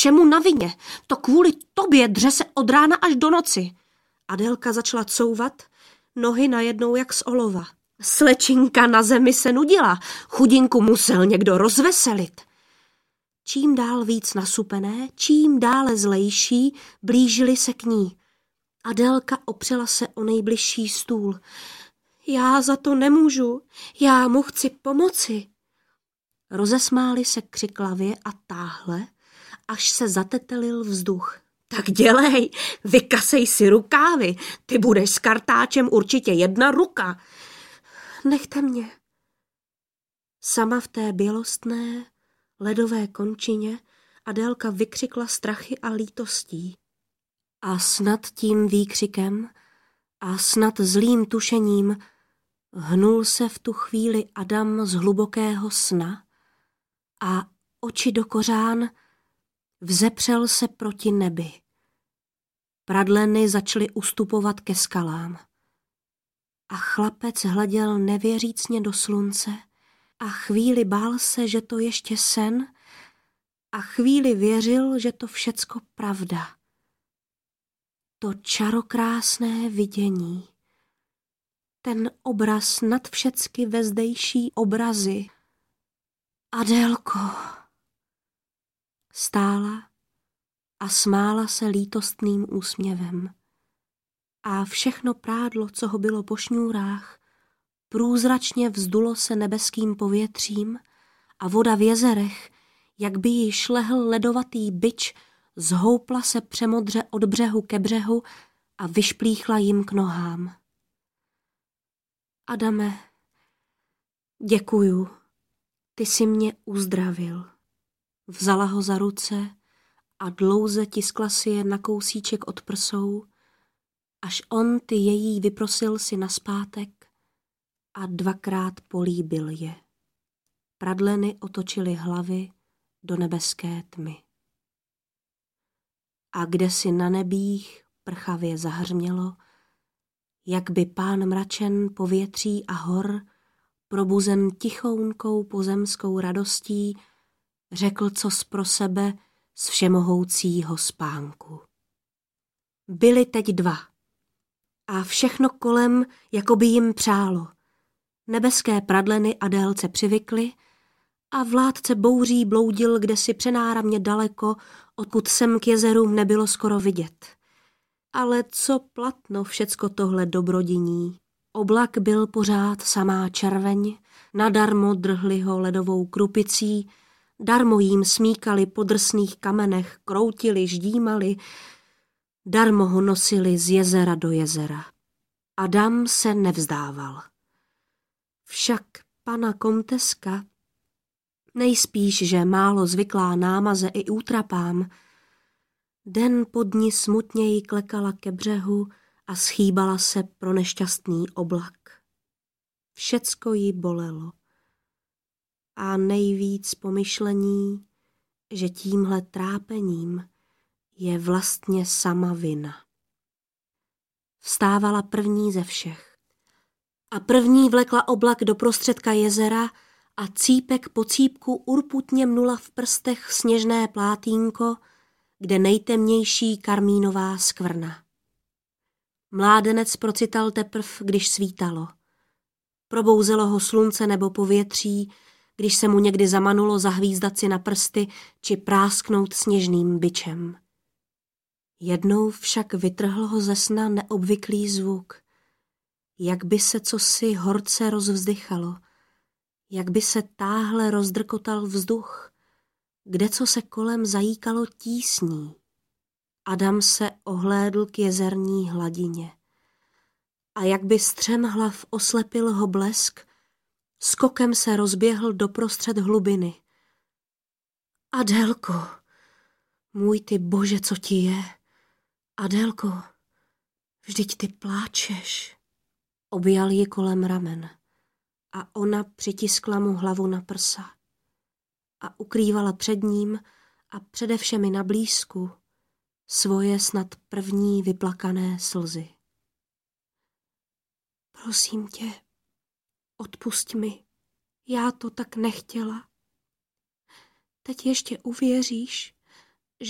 všemu na vině. To kvůli tobě dře se od rána až do noci. Adélka začala couvat, nohy najednou jak z olova. Slečinka na zemi se nudila, chudinku musel někdo rozveselit. Čím dál víc nasupené, čím dále zlejší, blížili se k ní. Adélka opřela se o nejbližší stůl. Já za to nemůžu, já mu chci pomoci. Rozesmáli se křiklavě a táhle, až se zatetelil vzduch. Tak dělej, vykasej si rukávy, ty budeš s kartáčem určitě jedna ruka. Nechte mě. Sama v té bělostné, ledové končině Adélka vykřikla strachy a lítostí. A snad tím výkřikem a snad zlým tušením hnul se v tu chvíli Adam z hlubokého sna a oči do kořán vzepřel se proti nebi. Pradleny začaly ustupovat ke skalám. A chlapec hleděl nevěřícně do slunce a chvíli bál se, že to ještě sen a chvíli věřil, že to všecko pravda. To čarokrásné vidění, ten obraz nad všecky vezdejší obrazy. Adélko. Stála a smála se lítostným úsměvem. A všechno prádlo, co ho bylo po šňůrách, průzračně vzdulo se nebeským povětřím a voda v jezerech, jak by jí šlehl ledovatý bič, zhoupla se přemodře od břehu ke břehu a vyšplíchla jim k nohám. Adame, děkuju, ty jsi mě uzdravil. Vzala ho za ruce a dlouze tiskla si je na kousíček od prsou, až on ty její vyprosil si naspátek a dvakrát políbil je. Pradleny otočily hlavy do nebeské tmy. A kdesi na nebích prchavě zahřmělo, jak by pán mračen povětří a hor, probuzen tichounkou pozemskou radostí, řekl cos pro sebe z všemohoucího spánku. Byli teď dva a všechno kolem, jako by jim přálo. Nebeské pradleny Adélce přivykly a vládce bouří bloudil kdesi přenáramně daleko, odkud sem k jezerům nebylo skoro vidět. Ale co platno všecko tohle dobrodiní? Oblak byl pořád samá červeň, nadarmo drhli ho ledovou krupicí, darmo jím smíkali po drsných kamenech, kroutili, ždímali, darmo ho nosili z jezera do jezera. Adam se nevzdával. Však pana komteska, nejspíš, že málo zvyklá námaze i útrapám, den po dni smutněji klekala ke břehu a schýbala se pro nešťastný oblak. Všecko jí bolelo. A nejvíc pomyšlení, že tímhle trápením je vlastně sama vina. Vstávala první ze všech. A první vlekla oblak do prostředka jezera a cípek po cípku urputně mnula v prstech sněžné plátínko, kde nejtemnější karmínová skvrna. Mládenec procital teprv, když svítalo. Probouzelo ho slunce nebo povětří, když se mu někdy zamanulo zahvízdat si na prsty či prásknout sněžným bičem. Jednou však vytrhl ho ze sna neobvyklý zvuk, jak by se cosi horce rozvzdychalo, jak by se táhle rozdrkotal vzduch, kde co se kolem zajíkalo tísní. Adam se ohlédl k jezerní hladině. A jak by střem hlav oslepil ho blesk, skokem se rozběhl doprostřed hlubiny. Adélko, můj ty bože, co ti je? Adélko, vždyť ty pláčeš. Objal ji kolem ramen a ona přitiskla mu hlavu na prsa a ukrývala před ním a přede všemi na blízku svoje snad první vyplakané slzy. Prosím tě, odpusť mi, já to tak nechtěla. Teď ještě uvěříš,